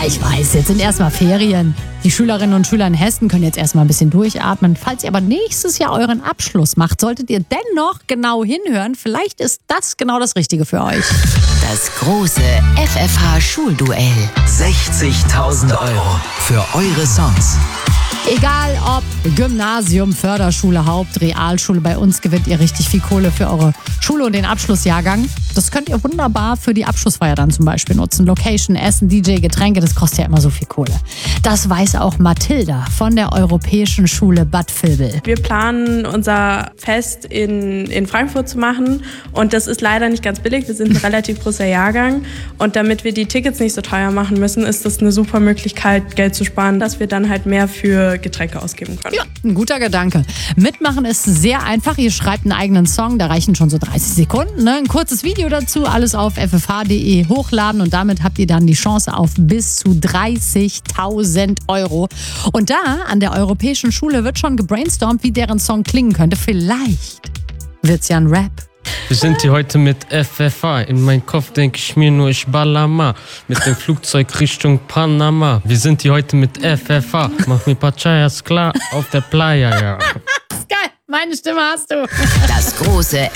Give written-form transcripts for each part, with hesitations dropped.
ich weiß, jetzt sind erstmal Ferien. Die Schülerinnen und Schüler in Hessen können jetzt erstmal ein bisschen durchatmen. Falls ihr aber nächstes Jahr euren Abschluss macht, solltet ihr dennoch genau hinhören. Vielleicht ist das genau das Richtige für euch. Das große FFH-Schulduell. 60.000 Euro für eure Songs. Egal ob Gymnasium, Förderschule, Haupt-, Realschule, bei uns gewinnt ihr richtig viel Kohle für eure Schule und den Abschlussjahrgang. Das könnt ihr wunderbar für die Abschlussfeier dann zum Beispiel nutzen. Location, Essen, DJ, Getränke, das kostet ja immer so viel Kohle. Das weiß auch Mathilda von der Europäischen Schule Bad Vilbel. Wir planen unser Fest in Frankfurt zu machen und das ist leider nicht ganz billig. Wir sind ein relativ großer Jahrgang und damit wir die Tickets nicht so teuer machen müssen, ist das eine super Möglichkeit, Geld zu sparen, dass wir dann halt mehr für Getränke ausgeben können. Ja, ein guter Gedanke. Mitmachen ist sehr einfach. Ihr schreibt einen eigenen Song, da reichen schon so 30 Sekunden. Ne? Ein kurzes Video dazu, alles auf ffh.de hochladen und damit habt ihr dann die Chance auf bis zu 30.000 Euro. Und da an der Europäischen Schule wird schon gebrainstormt, wie deren Song klingen könnte. Vielleicht wird's ja ein Rap. Wir sind hier heute mit FFH. In meinem Kopf denke ich mir nur, ich baller mal. Mit dem Flugzeug Richtung Panama. Wir sind hier heute mit FFH. Mach mir Pachayas klar auf der Playa, ja. Geil, meine Stimme hast du. Das große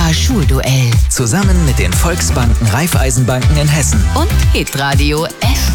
FFH-Schulduell. Zusammen mit den Volksbanken, Raiffeisenbanken in Hessen. Und Hitradio F.